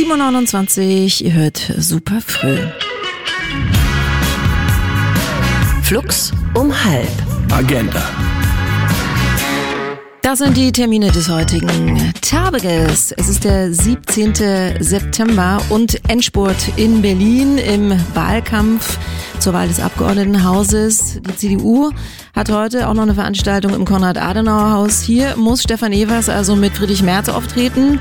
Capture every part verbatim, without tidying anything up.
sieben Uhr neunundzwanzig, ihr hört super früh. Flux um halb. Agenda. Das sind die Termine des heutigen Tages. Es ist der siebzehnten September und Endspurt in Berlin im Wahlkampf zur Wahl des Abgeordnetenhauses. Die C D U hat heute auch noch eine Veranstaltung im Konrad-Adenauer-Haus. Hier muss Stefan Evers also mit Friedrich Merz auftreten.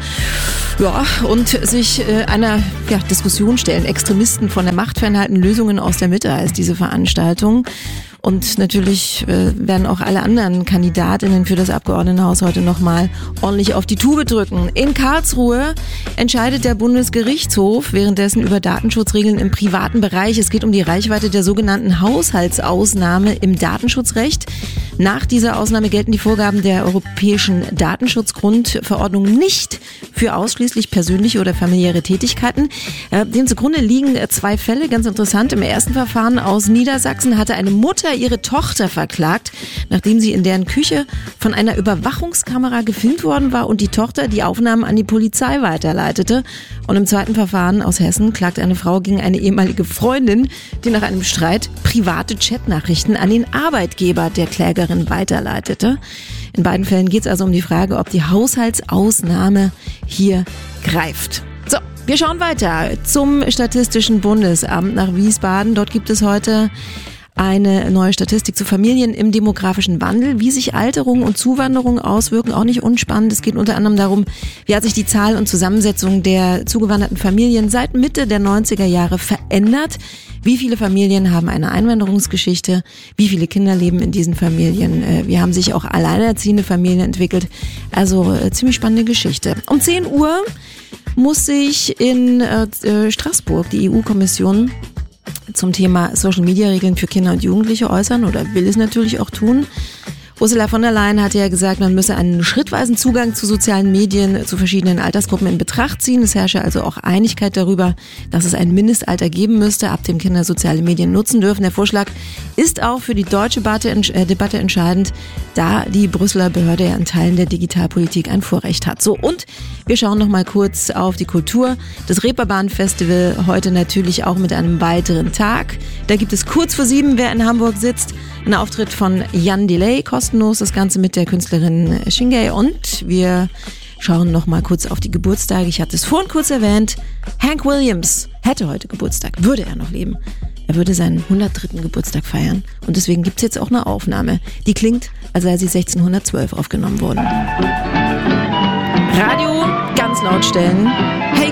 Ja, und sich äh, einer ja, Diskussion stellen. Extremisten von der Macht fernhalten, Lösungen aus der Mitte heißt diese Veranstaltung. Und natürlich äh, werden auch alle anderen Kandidatinnen für das Abgeordnetenhaus heute nochmal ordentlich auf die Tube drücken. In Karlsruhe entscheidet der Bundesgerichtshof währenddessen über Datenschutzregeln im privaten Bereich. Es geht um die Reichweite der sogenannten Haushaltsausnahme im Datenschutzrecht. Nach dieser Ausnahme gelten die Vorgaben der Europäischen Datenschutzgrundverordnung nicht für ausschließlich persönliche oder familiäre Tätigkeiten. Äh, dem zugrunde liegen zwei Fälle, ganz interessant. Im ersten Verfahren aus Niedersachsen hatte eine Mutter ihre Tochter verklagt, nachdem sie in deren Küche von einer Überwachungskamera gefilmt worden war und die Tochter die Aufnahmen an die Polizei weiterleitete. Und im zweiten Verfahren aus Hessen klagt eine Frau gegen eine ehemalige Freundin, die nach einem Streit private Chatnachrichten an den Arbeitgeber der Klägerin weiterleitete. In beiden Fällen geht es also um die Frage, ob die Haushaltsausnahme hier greift. So, wir schauen weiter zum Statistischen Bundesamt nach Wiesbaden. Dort gibt es heute eine neue Statistik zu Familien im demografischen Wandel, wie sich Alterung und Zuwanderung auswirken, auch nicht unspannend. Es geht unter anderem darum, wie hat sich die Zahl und Zusammensetzung der zugewanderten Familien seit Mitte der neunziger Jahre verändert. Wie viele Familien haben eine Einwanderungsgeschichte? Wie viele Kinder leben in diesen Familien? Wie haben sich auch alleinerziehende Familien entwickelt? Also äh, ziemlich spannende Geschichte. Um zehn Uhr muss sich in äh, Straßburg die E U-Kommission zum Thema Social-Media-Regeln für Kinder und Jugendliche äußern oder will es natürlich auch tun. Ursula von der Leyen hatte ja gesagt, man müsse einen schrittweisen Zugang zu sozialen Medien zu verschiedenen Altersgruppen in Betracht ziehen. Es herrsche also auch Einigkeit darüber, dass es ein Mindestalter geben müsste, ab dem Kinder soziale Medien nutzen dürfen. Der Vorschlag ist auch für die deutsche Debatte entscheidend, da die Brüsseler Behörde ja in Teilen der Digitalpolitik ein Vorrecht hat. So, und wir schauen noch mal kurz auf die Kultur. Das Reeperbahn-Festival heute natürlich auch mit einem weiteren Tag. Da gibt es kurz vor sieben, wer in Hamburg sitzt, ein Auftritt von Jan Delay, kostenlos, das Ganze mit der Künstlerin Shingai. Und wir schauen noch mal kurz auf die Geburtstage. Ich hatte es vorhin kurz erwähnt. Hank Williams hätte heute Geburtstag, würde er noch leben. Er würde seinen hundertdritten Geburtstag feiern. Und deswegen gibt es jetzt auch eine Aufnahme. Die klingt, als sei sie sechzehnhundertzwölf aufgenommen worden. Radio ganz laut stellen. Hey